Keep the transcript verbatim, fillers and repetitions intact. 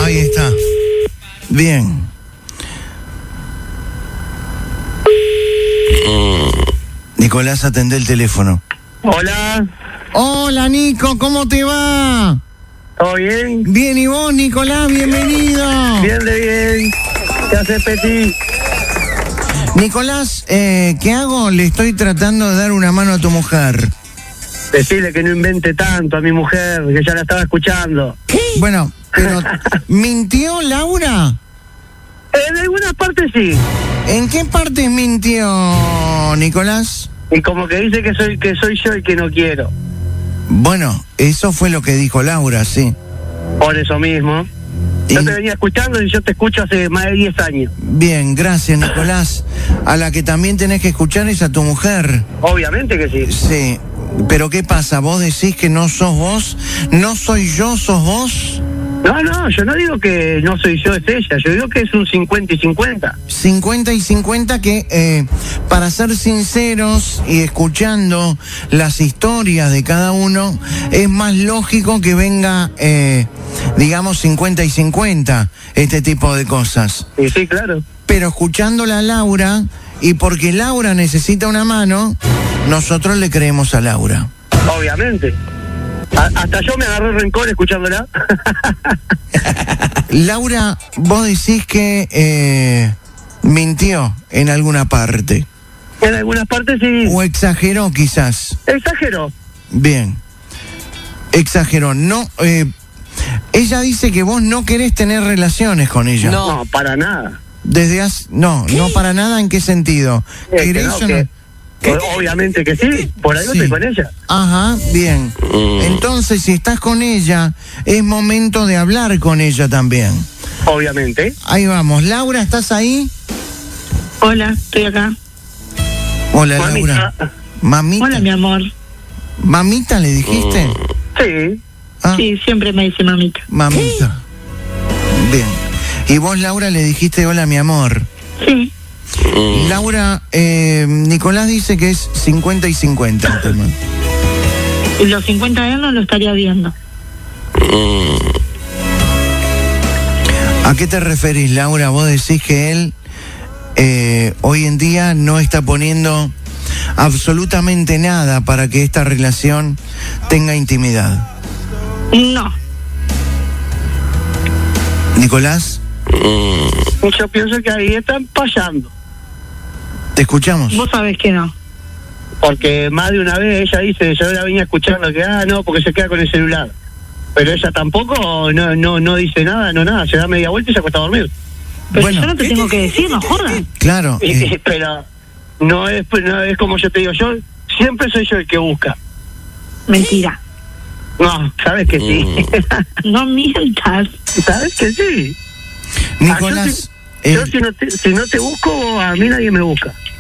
Ahí está. Bien. Nicolás, atendé el teléfono. Hola. Hola, Nico, ¿cómo te va? ¿Todo bien? Bien, ¿y vos, Nicolás? Bienvenido. Bien de bien. ¿Qué haces, Peti? Nicolás, eh, ¿qué hago? Le estoy tratando de dar una mano a tu mujer. Decirle que no invente tanto a mi mujer, que ya la estaba escuchando. Bueno, pero ¿mintió Laura? En algunas partes sí. ¿En qué partes mintió, Nicolás? Y como que dice que soy que soy yo el que no quiero. Bueno, eso fue lo que dijo Laura, sí. Por eso mismo. Y... Yo te venía escuchando y yo te escucho hace más de diez años. Bien, gracias, Nicolás. A la que también tenés que escuchar es a tu mujer. Obviamente que sí. Sí, pero ¿qué pasa? ¿Vos decís que no sos vos? ¿No soy yo, sos vos? No, no, yo no digo que no soy yo, es ella. Yo digo que es un cincuenta y cincuenta. cincuenta y cincuenta que, eh, para ser sinceros y escuchando las historias de cada uno, es más lógico que venga, eh, digamos, cincuenta y cincuenta, este tipo de cosas. Sí, sí, claro. Pero escuchándola a Laura, y porque Laura necesita una mano, nosotros le creemos a Laura. Obviamente. A- hasta yo me agarré rencor escuchándola. Laura, vos decís que eh, mintió en alguna parte. En algunas partes sí. O exageró quizás. Exageró. Bien. Exageró. No, eh, ella dice que vos no querés tener relaciones con ella. No, para nada. Desde hace, no, no para nada. ¿En qué sentido? Es que ¿Querés no, o no? que- que obviamente que sí. Por algo Sí. estoy con ella. Ajá, bien. Entonces, si estás con ella, es momento de hablar con ella también. Obviamente. Ahí vamos. Laura, ¿estás ahí? Hola, estoy acá. Hola, Mamita. Laura. Mamita. Hola, mi amor. ¿Mamita le dijiste? Sí. Ah, Sí, siempre me dice mamita. mamita. Bien. Y vos, Laura, le dijiste hola, mi amor. Sí. Laura, eh, Nicolás dice que es cincuenta y cincuenta el tema. Y los cincuenta años lo estaría viendo. ¿A qué te referís, Laura? Vos decís que él eh, hoy en día no está poniendo absolutamente nada para que esta relación tenga intimidad. No. Nicolás, Yo pienso que ahí están fallando. ¿te escuchamos? Vos sabés que no. Porque más de una vez ella dice, yo la venía escuchando que, ah, no, porque se queda con el celular. Pero ella tampoco no no no dice nada, no nada, se da media vuelta y se acuesta a dormir. Pero Bueno. yo no te tengo que decir, no jodas. Claro. eh, Pero no es, no es como yo te digo, yo siempre soy yo el que busca. Mentira. No, sabes que sí. No mientas. Sabes que sí. Nicolás, Ah, yo, si, eh, yo si, no te, si no te busco, a mí nadie me busca.